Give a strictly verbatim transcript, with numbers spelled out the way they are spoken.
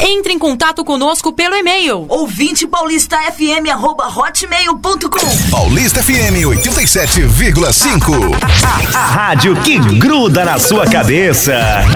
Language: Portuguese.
Entre em contato conosco pelo e-mail ouvinte paulista f m arroba hotmail ponto com. Paulista F M oitenta e sete vírgula cinco. A rádio que gruda na sua cabeça.